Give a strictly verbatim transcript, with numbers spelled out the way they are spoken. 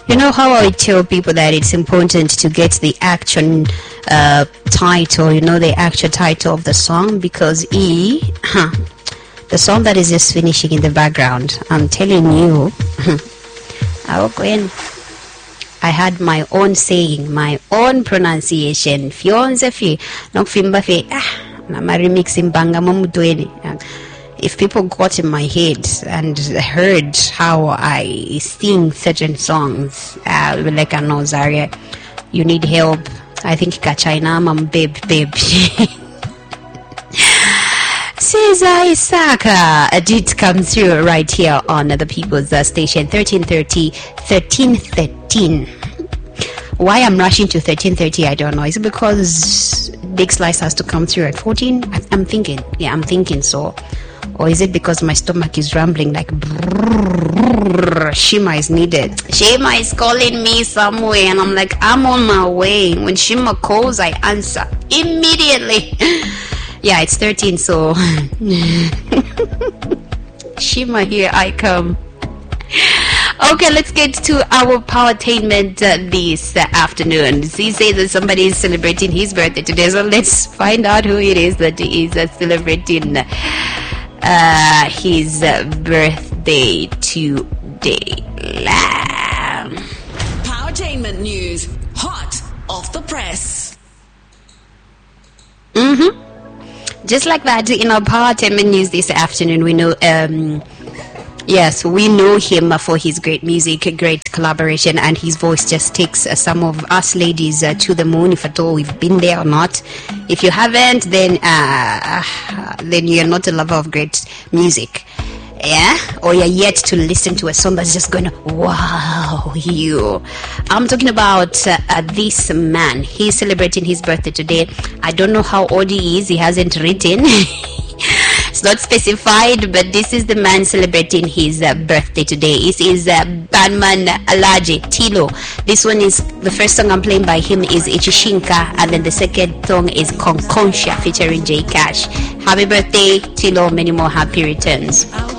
You know how I tell people that it's important to get the actual uh, title, you know, the actual title of the song, because E, huh, the song that is just finishing in the background, I'm telling you, I will go in. I had my own saying, my own pronunciation. Fionze fi, no fimba fi, ah, na remixing banga mumudweni. If people got in my head and heard how I sing certain songs, uh, will be like, I know, Zaria, you need help. I think Kachina, mom, babe, babe. Cesar Isaka did come through right here on the People's uh, Station, thirteen thirty, thirteen thirteen. Why I'm rushing to thirteen thirty, I don't know. Is it because Big Slice has to come through at fourteen? I'm thinking. Yeah, I'm thinking so. Or is it because my stomach is rumbling like brrr, Shima is needed? Shima is calling me somewhere and I'm like, I'm on my way. When Shima calls, I answer immediately. Yeah, it's thirteen, so Shima, here I come. Okay, let's get to our powertainment uh, this uh, afternoon. He says that somebody is celebrating his birthday today, so let's find out who it is that is uh, celebrating uh, his uh, birthday today. Powertainment news, hot off the press. Mm-hmm. Just like that, in our Powertainment news this afternoon, we know, um, yes, we know him for his great music, great collaboration, and his voice just takes uh, some of us ladies uh, to the moon, if at all we've been there or not. If you haven't, then uh, then you're not a lover of great music. Yeah, or you're yet to listen to a song that's just going to wow you. I'm talking about uh, uh, this man. He's celebrating his birthday today. I don't know how old he is. He hasn't written. It's not specified, but this is the man celebrating his uh, birthday today. It is uh, Bandman Alaje Tilo. This one is the first song I'm playing by him is Ichishinka, and then the second song is Konkonsha featuring J Cash. Happy birthday, Tilo. Many more happy returns.